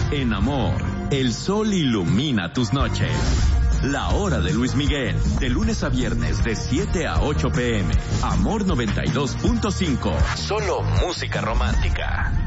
En Amor, el sol ilumina tus noches. La hora de Luis Miguel, de lunes a viernes de 7 a 8 p.m. Amor 92.5. Solo música romántica.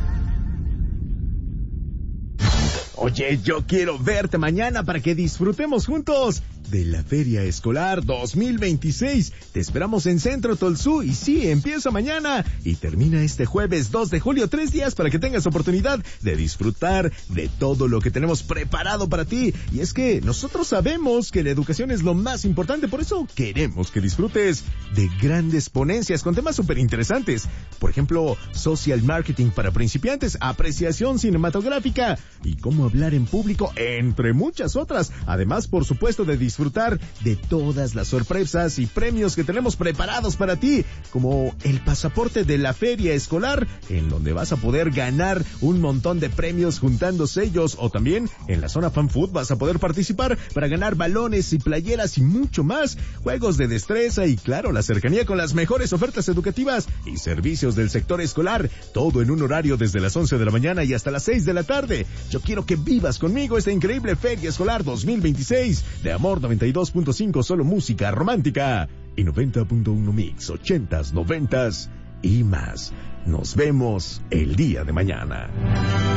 Oye, yo quiero verte mañana para que disfrutemos juntos de la Feria Escolar 2026. Te esperamos en Centro Tolsú y sí, empieza mañana y termina este jueves 2 de julio, 3 días para que tengas oportunidad de disfrutar de todo lo que tenemos preparado para ti. Y es que nosotros sabemos que la educación es lo más importante, por eso queremos que disfrutes de grandes ponencias con temas súper interesantes. Por ejemplo, social marketing para principiantes, apreciación cinematográfica y cómo hablar en público, entre muchas otras. Además, por supuesto, de disfrutar de todas las sorpresas y premios que tenemos preparados para ti, como el pasaporte de la Feria Escolar, en donde vas a poder ganar un montón de premios juntando sellos, o también en la zona Fan Food vas a poder participar para ganar balones y playeras y mucho más, juegos de destreza y claro, la cercanía con las mejores ofertas educativas y servicios del sector escolar, todo en un horario desde las 11 de la mañana y hasta las 6 de la tarde. Yo quiero que vivas conmigo esta increíble Feria Escolar 2026 de Amor 92.5, solo música romántica, y 90.1 Mix, 80s, 90s y más. Nos vemos el día de mañana.